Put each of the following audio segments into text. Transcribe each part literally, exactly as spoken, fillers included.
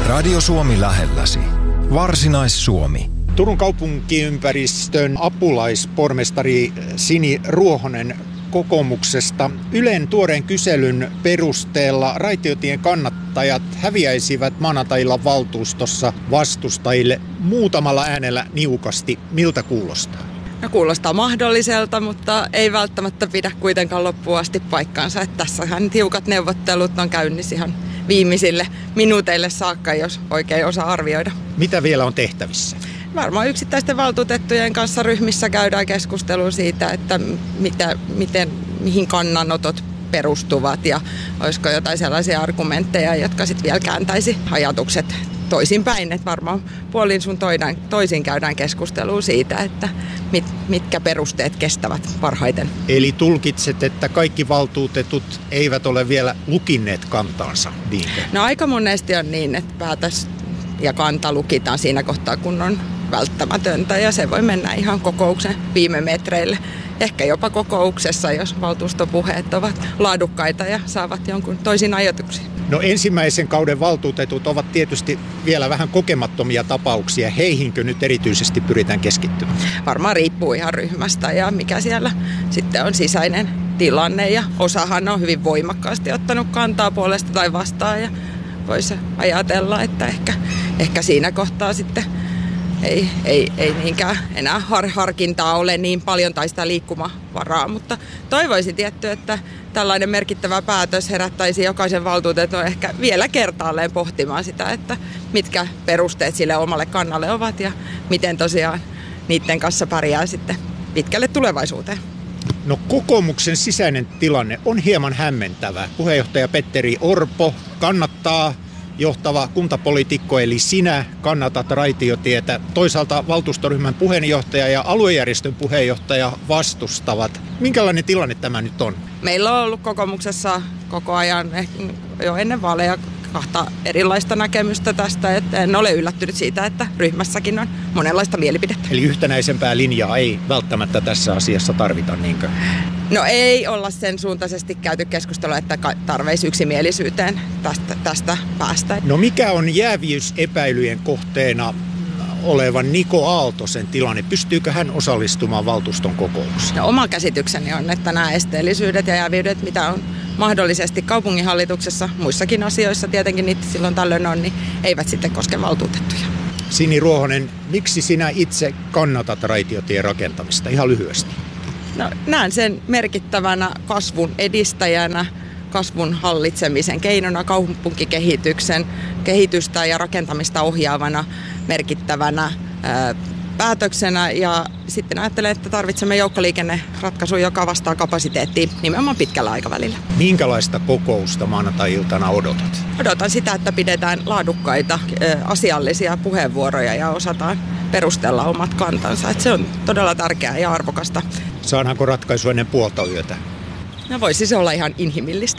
Radio Suomi lähelläsi. Varsinais-Suomi. Turun kaupunkiympäristön apulaispormestari Sini Ruohonen kokoomuksesta. Ylen tuoreen kyselyn perusteella raitiotien kannattajat häviäisivät maanantailla valtuustossa vastustajille muutamalla äänellä niukasti. Miltä kuulostaa? No, kuulostaa mahdolliselta, mutta ei välttämättä pidä kuitenkaan loppuun asti paikkaansa. Että tässähän tiukat neuvottelut on käynnissä ihan viimeisille minuuteille saakka, jos oikein osaa arvioida. Mitä vielä on tehtävissä? Varmaan yksittäisten valtuutettujen kanssa ryhmissä käydään keskustelua siitä, että mitä, miten, mihin kannanotot perustuvat ja olisiko jotain sellaisia argumentteja, jotka sitten vielä kääntäisi ajatukset toisinpäin. Että varmaan puolin sun toidaan, toisin käydään keskustelua siitä, että mit, mitkä perusteet kestävät parhaiten. Eli tulkitset, että kaikki valtuutetut eivät ole vielä lukinneet kantaansa, niinkö? No aika monesti on niin, että päätös ja kanta lukitaan siinä kohtaa, kun on välttämätöntä ja se voi mennä ihan kokouksen viime metreille. Ehkä jopa kokouksessa, jos valtuustopuheet ovat laadukkaita ja saavat jonkun toisin ajatuksia. No ensimmäisen kauden valtuutetut ovat tietysti vielä vähän kokemattomia tapauksia. Heihinkö nyt erityisesti pyritään keskittymään? Varmaan riippuu ihan ryhmästä ja mikä siellä sitten on sisäinen tilanne. Ja osahan on hyvin voimakkaasti ottanut kantaa puolesta tai vastaan ja voisi ajatella, että ehkä, ehkä siinä kohtaa sitten Ei, ei, ei niinkään enää har, harkintaa ole niin paljon tai sitä liikkumavaraa, mutta toivoisin tietty, että tällainen merkittävä päätös herättäisi jokaisen valtuutetun ehkä vielä kertaalleen pohtimaan sitä, että mitkä perusteet sille omalle kannalle ovat ja miten tosiaan niiden kanssa pärjää sitten pitkälle tulevaisuuteen. No kokoomuksen sisäinen tilanne on hieman hämmentävä. Puheenjohtaja Petteri Orpo kannattaa, johtava kuntapoliitikko eli sinä kannatat raitiotietä. Toisaalta valtuustoryhmän puheenjohtaja ja aluejärjestön puheenjohtaja vastustavat. Minkälainen tilanne tämä nyt on? Meillä on ollut kokoomuksessa koko ajan jo ennen vaaleja kahta erilaista näkemystä tästä. Että en ole yllättynyt siitä, että ryhmässäkin on monenlaista mielipidettä. Eli yhtenäisempää linjaa ei välttämättä tässä asiassa tarvita, niinkö? No ei olla sen suuntaisesti käyty keskustelua, että tarveisi yksimielisyyteen tästä, tästä päästä. No mikä on jääviysepäilyjen kohteena olevan Niko Aaltosen tilanne? Pystyykö hän osallistumaan valtuuston kokoukseen? No, oma käsitykseni on, että nämä esteellisyydet ja jäävyydet, mitä on mahdollisesti kaupunginhallituksessa, muissakin asioissa tietenkin niitä silloin tällöin on, niin eivät sitten koske valtuutettuja. Sini Ruohonen, miksi sinä itse kannatat raitiotien rakentamista? Ihan lyhyesti. No, näen sen merkittävänä kasvun edistäjänä, kasvun hallitsemisen keinona, kaupunkikehityksen kehitystä ja rakentamista ohjaavana merkittävänä ää, päätöksenä. Ja sitten ajattelen, että tarvitsemme joukkoliikenneratkaisun, joka vastaa kapasiteettiin nimenomaan pitkällä aikavälillä. Minkälaista kokousta maanantai-iltana odotat? Odotan sitä, että pidetään laadukkaita, ää, asiallisia puheenvuoroja ja osataan perustella omat kantansa. Että se on todella tärkeää ja arvokasta. Saadaanko ratkaisu ennen puolta yötä? No voisi se olla ihan inhimillistä.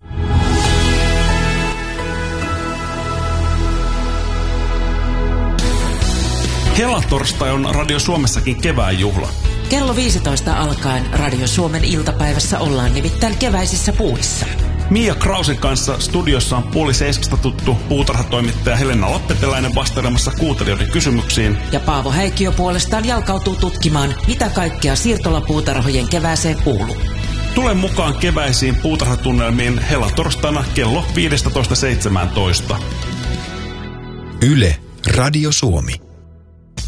Helatorstai on Radio Suomessakin kevään juhla. Kello viisitoista alkaen Radio Suomen iltapäivässä ollaan nimittäin keväisissä puissa. Mia Krausen kanssa studiossa on puoli seiskasta tuttu puutarhatoimittaja Helena Lappeteläinen vastailemassa kuuntelijoiden kysymyksiin. Ja Paavo Häikkiö puolestaan jalkautuu tutkimaan, mitä kaikkea siirtolapuutarhojen kevääseen kuuluu. Tule mukaan keväisiin puutarhatunnelmiin helatorstaina kello viisitoista seitsemäntoista. Yle, Radio Suomi.